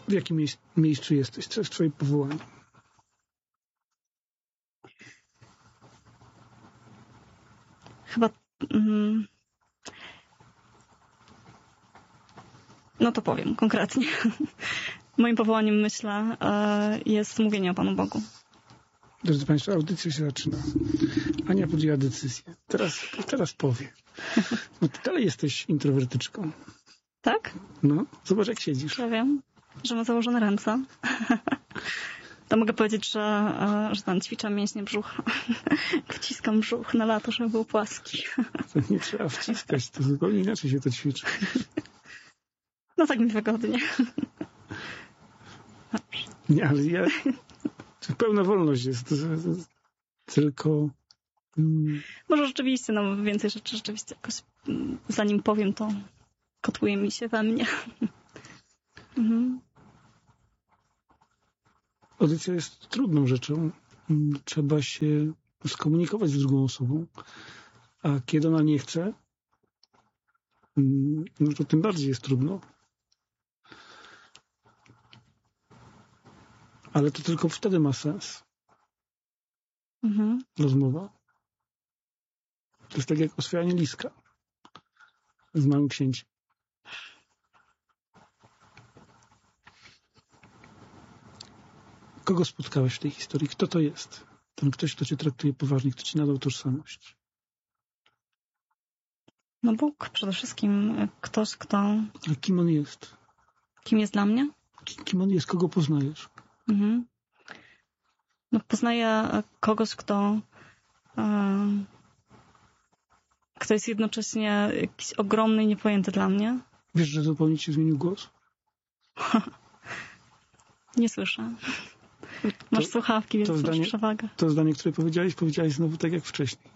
w jakim miejscu jesteś? Co jest twoje powołanie? Chyba... No to powiem konkretnie. Moim powołaniem, myślę, jest mówienie o Panu Bogu. Drodzy Państwo, audycja się zaczyna. Ania podjęła decyzję. Teraz powie. No ty dalej jesteś introwertyczką. Tak? No, zobacz jak siedzisz. Ja wiem, że mam założone ręce. To mogę powiedzieć, że tam ćwiczę mięśnie brzucha. Wciskam brzuch na lato, żeby był płaski. To nie trzeba wciskać, to zupełnie inaczej się to ćwiczy. No tak mi wygodnie. Nie, ale pełna wolność jest. Tylko... Może rzeczywiście, no więcej rzeczy rzeczywiście jakoś, zanim powiem, to kotłuje mi się we mnie. Audycja jest trudną rzeczą. Trzeba się skomunikować z drugą osobą. A kiedy ona nie chce, no to tym bardziej jest trudno. Ale to tylko wtedy ma sens. Rozmowa. To jest tak jak oswajanie liska z Małym Księciem. Kogo spotkałeś w tej historii? Kto to jest? Ten ktoś, kto cię traktuje poważnie, kto ci nadał tożsamość. No Bóg przede wszystkim. Ktoś, kto... A kim on jest? Kim jest dla mnie? Kim on jest? Kogo poznajesz? No, poznaję kogoś, kto jest jednocześnie jakiś ogromny i niepojęty dla mnie. Wiesz, że zupełnie ci zmienił głos? Nie słyszę. Masz słuchawki, więc masz przewagę. To zdanie, które powiedziałeś znowu tak jak wcześniej.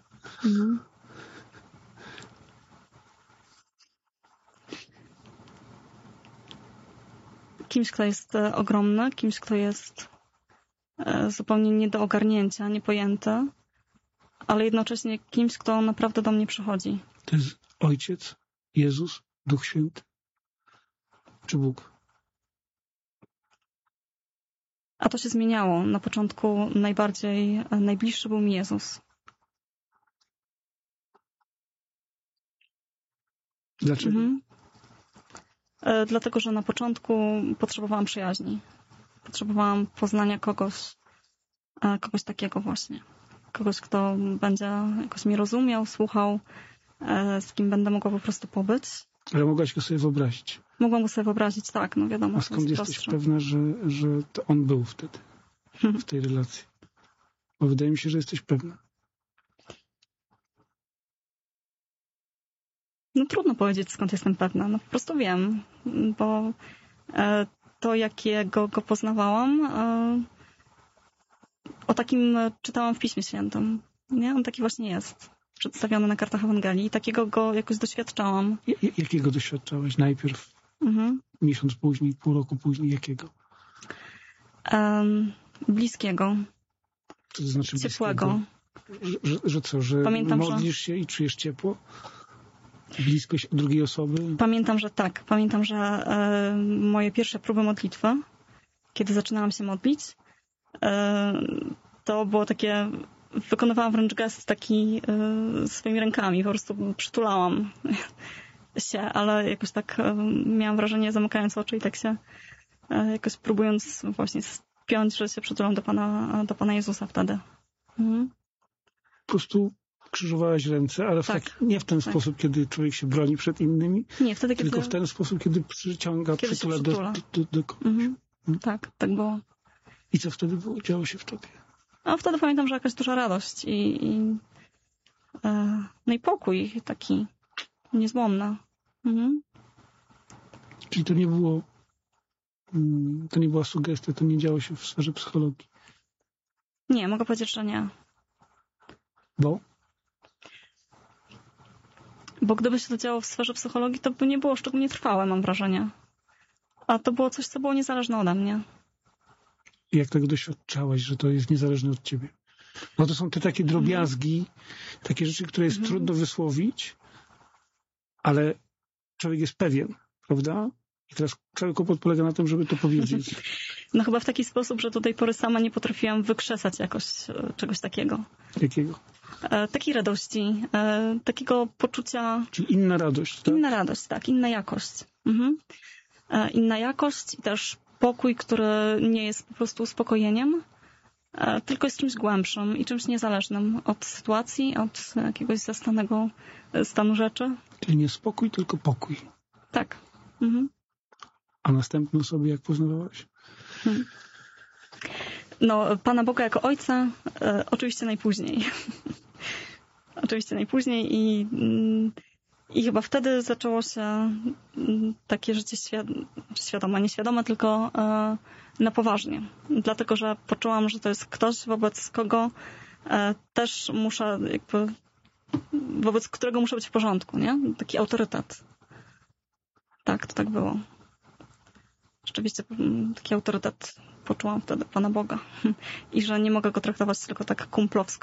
Kimś, kto jest ogromny, kimś, kto jest zupełnie nie do ogarnięcia, niepojęty, ale jednocześnie kimś, kto naprawdę do mnie przychodzi. To jest Ojciec, Jezus, Duch Święty czy Bóg? A to się zmieniało. Na początku najbliższy był mi Jezus. Dlaczego? Dlatego, że na początku potrzebowałam przyjaźni. Potrzebowałam poznania kogoś takiego właśnie. Kogoś, kto będzie jakoś mnie rozumiał, słuchał, z kim będę mogła po prostu pobyć. Ale mogłaś go sobie wyobrazić. Mogłam go sobie wyobrazić, tak, no wiadomo. A skąd jesteś pewna, że to on był wtedy w tej relacji? Bo wydaje mi się, że jesteś pewna. No trudno powiedzieć, skąd jestem pewna. No po prostu wiem, bo to, jakiego go poznawałam, o takim czytałam w Piśmie Świętym. Nie? On taki właśnie jest. Przedstawiony na kartach Ewangelii. I takiego go jakoś doświadczałam. Jakiego doświadczałaś? Najpierw miesiąc później, pół roku później. Jakiego? Bliskiego. Co to znaczy ciepłego. Bliskiego? Że co? Że pamiętam, modlisz się i czujesz ciepło? Bliskość drugiej osoby? Pamiętam, że tak. Pamiętam, że moje pierwsze próby modlitwy, kiedy zaczynałam się modlić, to było takie... Wykonywałam wręcz gest taki swoimi rękami. Po prostu przytulałam się, ale jakoś tak miałam wrażenie, zamykając oczy i tak się jakoś próbując właśnie spiąć, że się przytulam do Pana Jezusa wtedy. Po prostu krzyżowałaś ręce, ale nie w ten sposób, kiedy człowiek się broni przed innymi, nie, wtedy, tylko w ten sposób, kiedy przytula do kogoś. Tak było. I co wtedy było? Działo się w tobie? A wtedy pamiętam, że jakaś duża radość no i pokój taki niezłomny. Czyli to nie była sugestia, to nie działo się w sferze psychologii? Nie, mogę powiedzieć, że nie. Bo? Bo gdyby się to działo w sferze psychologii, to by nie było szczególnie trwałe, mam wrażenie. A to było coś, co było niezależne ode mnie. I jak tego doświadczałaś, że to jest niezależne od ciebie? No to są te takie drobiazgi, takie rzeczy, które jest trudno wysłowić, ale człowiek jest pewien, prawda? I teraz cały kłopot polega na tym, żeby to powiedzieć. No chyba w taki sposób, że do tej pory sama nie potrafiłam wykrzesać jakoś czegoś takiego. Jakiego? Takiej radości, takiego poczucia... Czyli inna radość, tak? Inna radość, tak, inna jakość. Inna jakość i też pokój, który nie jest po prostu uspokojeniem, tylko jest czymś głębszym i czymś niezależnym od sytuacji, od jakiegoś zastanego stanu rzeczy. Czyli nie spokój, tylko pokój. Tak. A następną osobę jak poznawałaś? No, Pana Boga jako Ojca oczywiście najpóźniej. Oczywiście najpóźniej i chyba wtedy zaczęło się takie życie świadome, nieświadome, tylko na poważnie. Dlatego, że poczułam, że to jest ktoś, wobec kogo też muszę wobec którego muszę być w porządku, nie? Taki autorytet. Tak, to tak było. Rzeczywiście taki autorytet poczułam wtedy Pana Boga. I że nie mogę go traktować tylko tak kumplowsko.